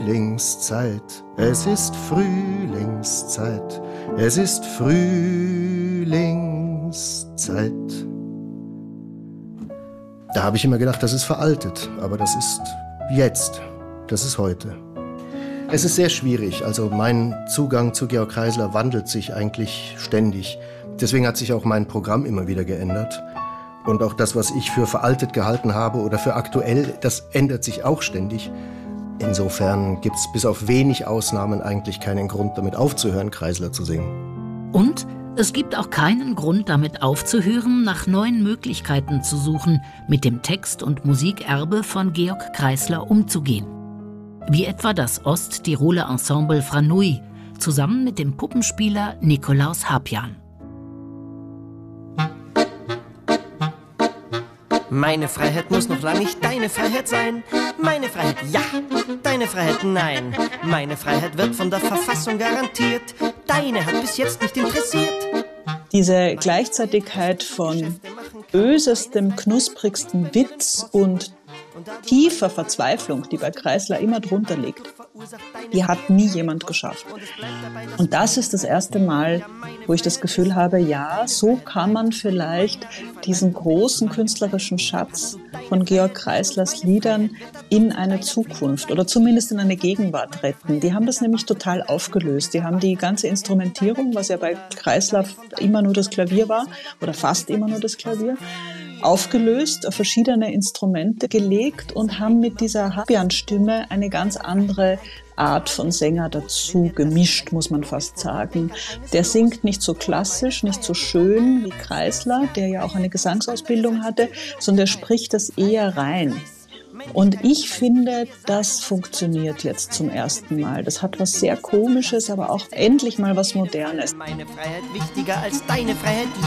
Frühlingszeit, es ist Frühlingszeit, es ist Frühlingszeit. Da habe ich immer gedacht, das ist veraltet, aber das ist jetzt, das ist heute. Es ist sehr schwierig, also mein Zugang zu Georg Kreisler wandelt sich eigentlich ständig. Deswegen hat sich auch mein Programm immer wieder geändert. Und auch das, was ich für veraltet gehalten habe oder für aktuell, das ändert sich auch ständig. Insofern gibt es bis auf wenig Ausnahmen eigentlich keinen Grund, damit aufzuhören, Kreisler zu singen. Und es gibt auch keinen Grund, damit aufzuhören, nach neuen Möglichkeiten zu suchen, mit dem Text- und Musikerbe von Georg Kreisler umzugehen. Wie etwa das Osttiroler Ensemble Franui, zusammen mit dem Puppenspieler Nikolaus Hapian. Meine Freiheit muss noch lange nicht deine Freiheit sein. Meine Freiheit ja, deine Freiheit nein. Meine Freiheit wird von der Verfassung garantiert. Deine hat bis jetzt nicht interessiert. Diese Gleichzeitigkeit von bösestem, knusprigsten Witz und tiefer Verzweiflung, die bei Kreisler immer drunter liegt, die hat nie jemand geschafft. Und das ist das erste Mal, wo ich das Gefühl habe, ja, so kann man vielleicht diesen großen künstlerischen Schatz von Georg Kreislers Liedern in eine Zukunft oder zumindest in eine Gegenwart retten. Die haben das nämlich total aufgelöst. Die haben die ganze Instrumentierung, was ja bei Kreisler immer nur das Klavier war oder fast immer nur das Klavier, aufgelöst, auf verschiedene Instrumente gelegt und haben mit dieser Hapian-Stimme eine ganz andere Art von Sänger dazu gemischt, muss man fast sagen. Der singt nicht so klassisch, nicht so schön wie Kreisler, der ja auch eine Gesangsausbildung hatte, sondern er spricht das eher rein. Und ich finde, das funktioniert jetzt zum ersten Mal. Das hat was sehr Komisches, aber auch endlich mal was Modernes. Meine Freiheit wichtiger als deine Freiheit.